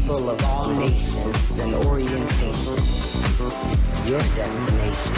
people of all nations and orientations. Your destination